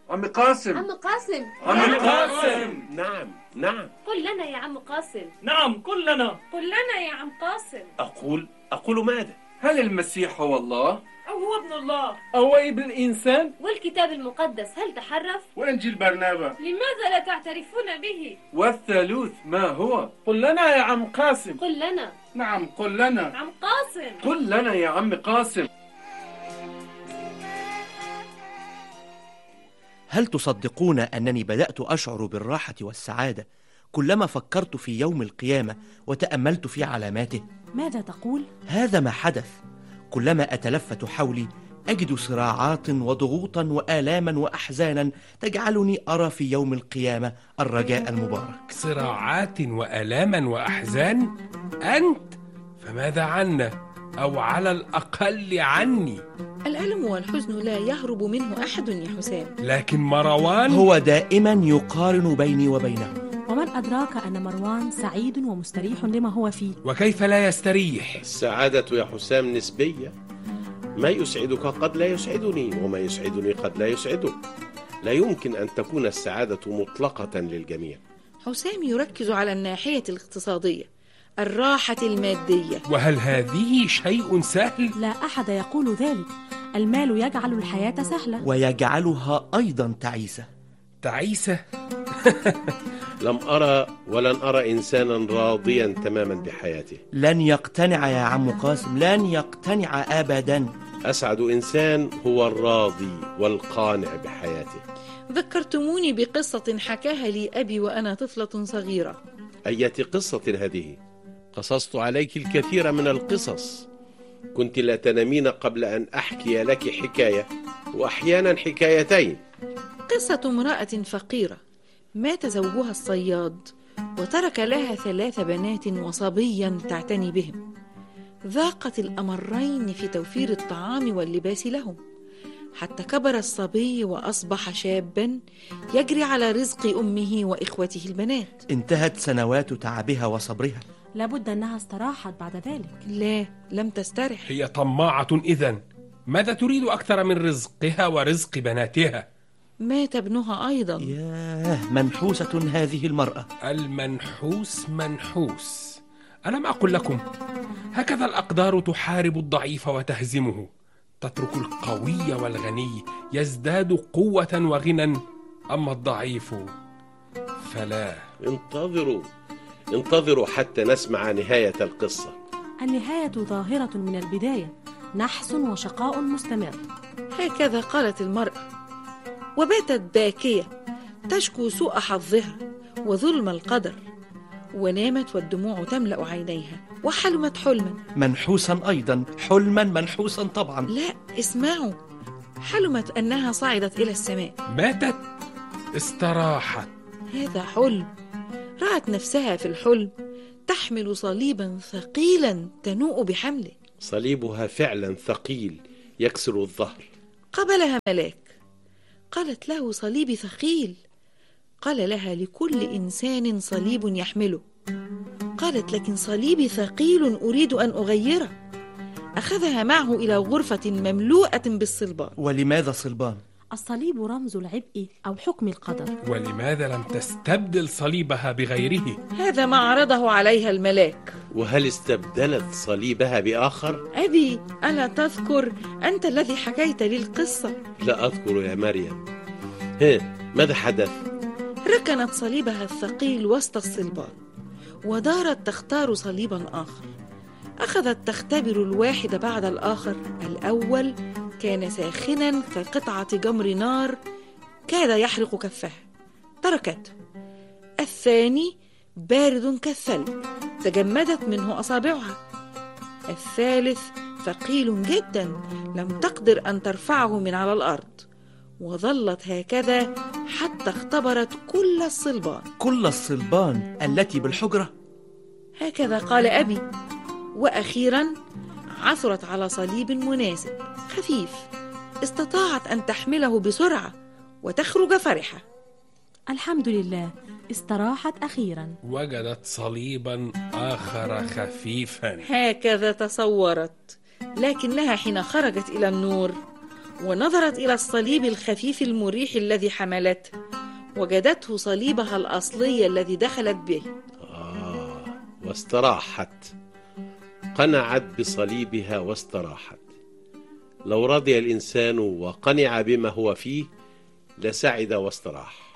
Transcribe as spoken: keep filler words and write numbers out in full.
عم قاسم. عم قاسم. عم قاسم. نعم نعم. قل لنا يا عم قاسم. نعم قل لنا. قل لنا يا عم قاسم. أقول أقول ماذا؟ هل المسيح هو الله؟ أو هو ابن الله؟ أو ابن الإنسان؟ والكتاب المقدس هل تحرف؟ وإنجيل برنابا لماذا لا تعترفون به؟ والثالوث ما هو؟ قل لنا يا عم قاسم. قل لنا. نعم قل لنا. عم قاسم. قل لنا يا عم قاسم. هل تصدقون أنني بدأت أشعر بالراحة والسعادة كلما فكرت في يوم القيامة وتأملت في علاماته؟ ماذا تقول؟ هذا ما حدث. كلما أتلفت حولي أجد صراعات وضغوطا وآلاما وأحزانا تجعلني أرى في يوم القيامة الرجاء المبارك. صراعات وآلاما وأحزان؟ أنت؟ فماذا عنا؟ أو على الأقل عني؟ الألم والحزن لا يهرب منه أحد يا حسام. لكن مروان هو دائما يقارن بيني وبينه. ومن أدراك أن مروان سعيد ومستريح لما هو فيه؟ وكيف لا يستريح؟ السعادة يا حسام نسبية، ما يسعدك قد لا يسعدني، وما يسعدني قد لا يسعدك. لا يمكن أن تكون السعادة مطلقة للجميع. حسام يركز على الناحية الاقتصادية، الراحة المادية. وهل هذه شيء سهل؟ لا أحد يقول ذلك. المال يجعل الحياة سهلة ويجعلها أيضا تعيسة. تعيسة؟ لم أرى ولن أرى إنسانا راضيا تماما بحياته. لن يقتنع يا عم قاسم، لن يقتنع أبدا. أسعد إنسان هو الراضي والقانع بحياته. ذكرتموني بقصة حكاها لي أبي وأنا طفلة صغيرة. أية قصة هذه؟ قصصت عليك الكثير من القصص، كنت لا تنامين قبل أن أحكي لك حكاية، وأحيانا حكايتين. قصة امرأة فقيرة مات زوجها الصياد وترك لها ثلاث بنات وصبيا تعتني بهم. ذاقت الأمرين في توفير الطعام واللباس لهم، حتى كبر الصبي وأصبح شابا يجري على رزق أمه وإخوته البنات. انتهت سنوات تعبها وصبرها. لابد أنها استراحت بعد ذلك. لا، لم تسترح. هي طماعة إذن. ماذا تريد أكثر من رزقها ورزق بناتها؟ مات ابنها أيضا. ياه، منحوسة هذه المرأة. المنحوس منحوس. ألم أقل لكم هكذا الأقدار تحارب الضعيف وتهزمه، تترك القوي والغني يزداد قوة وغنى، أما الضعيف فلا. انتظروا انتظروا حتى نسمع نهاية القصة. النهاية ظاهرة من البداية، نحس وشقاء مستمر. هكذا قالت المرأة، وباتت باكية تشكو سوء حظها وظلم القدر، ونامت والدموع تملأ عينيها، وحلمت حلما. منحوسا أيضا، حلما منحوسا طبعا. لا، اسمعوا، حلمت أنها صعدت إلى السماء. ماتت؟ استراحت. هذا حلم. رأت نفسها في الحلم تحمل صليبا ثقيلا تنوء بحمله. صليبها فعلا ثقيل يكسر الظهر. قبلها ملاك، قالت له صليبي ثقيل. قال لها لكل إنسان صليب يحمله. قالت لكن صليبي ثقيل أريد أن أغيره. أخذها معه إلى غرفة مملوءة بالصلبان. ولماذا صلبان؟ الصليب رمز العبء أو حكم القدر. ولماذا لم تستبدل صليبها بغيره؟ هذا ما عرضه عليها الملاك. وهل استبدلت صليبها بآخر؟ أبي، ألا تذكر أنت الذي حكيت لي القصة؟ لا أذكر يا مريم. ها، ماذا حدث؟ ركنت صليبها الثقيل وسط الصلبان ودارت تختار صليبا آخر. أخذت تختبر الواحد بعد الآخر. الأول كان ساخنا كقطعة جمر نار كاد يحرق كفها، تركته. الثاني بارد كالثلج، تجمدت منه أصابعها. الثالث ثقيل جدا، لم تقدر أن ترفعه من على الأرض، وظلت هكذا حتى اختبرت كل الصلبان. كل الصلبان التي بالحجرة؟ هكذا قال أبي. وأخيرا عثرت على صليب مناسب خفيف، استطاعت أن تحمله بسرعة وتخرج فرحة. الحمد لله، استراحت أخيرا. وجدت صليبا آخر خفيفا. هكذا تصورت، لكنها حين خرجت إلى النور ونظرت إلى الصليب الخفيف المريح الذي حملته، وجدته صليبها الأصلي الذي دخلت به. آه واستراحت، قنعت بصليبها واستراحت. لو رضي الإنسان وقنع بما هو فيه لسعد واستراح.